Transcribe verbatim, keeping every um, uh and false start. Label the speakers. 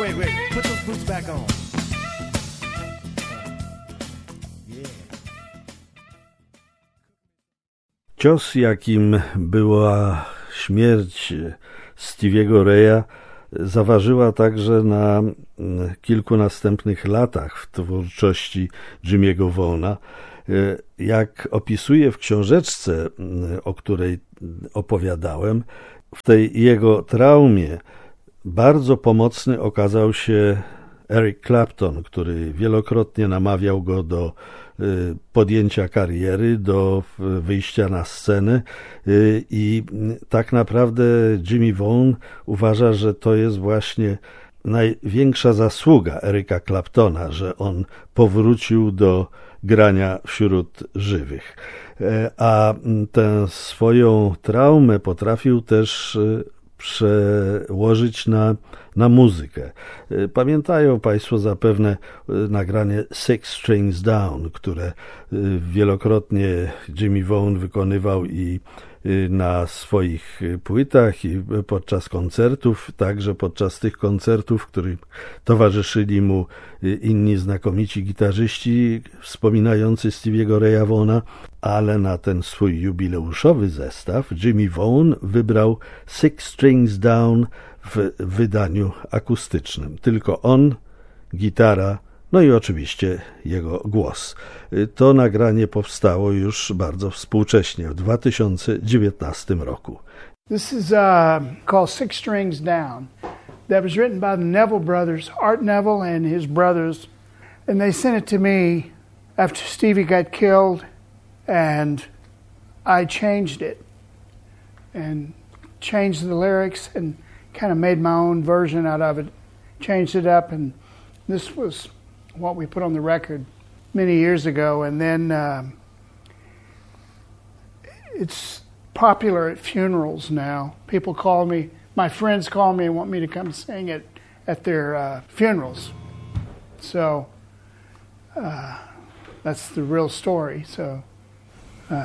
Speaker 1: wait, wait. Put those boots back on. Yeah.
Speaker 2: Cios, jakim była śmierć Stevie'ego Raya, zaważyła także na kilku następnych latach w twórczości Jimmy'ego Vaughna. Jak opisuję w książeczce, o której opowiadałem, w tej jego traumie bardzo pomocny okazał się Eric Clapton, który wielokrotnie namawiał go do podjęcia kariery, do wyjścia na scenę i tak naprawdę Jimmy Vaughn uważa, że to jest właśnie największa zasługa Erica Claptona, że on powrócił do grania wśród żywych. A tę swoją traumę potrafił też przełożyć na, na muzykę. Pamiętają Państwo zapewne nagranie Six Strings Down, które wielokrotnie Jimmy Vaughn wykonywał i na swoich płytach i podczas koncertów, także podczas tych koncertów, w których towarzyszyli mu inni znakomici gitarzyści wspominający Stevie'ego Raya Vaughna, ale na ten swój jubileuszowy zestaw Jimmy Vaughn wybrał Six Strings Down w wydaniu akustycznym. Tylko on, gitara, no i oczywiście jego głos. To nagranie powstało już bardzo współcześnie, w dwa tysiące dziewiętnastym roku.
Speaker 3: This is uh, called Six Strings Down. That was written by the Neville brothers, Art Neville and his brothers. And they sent it to me after Stevie got killed, and I changed it and changed the lyrics and kind of made my own version out of it, changed it up, and this was what we put on the record many years ago. And then um, it's popular at funerals now. People call me, my friends call me and want me to come sing it at their uh, funerals. So uh, that's the real story. So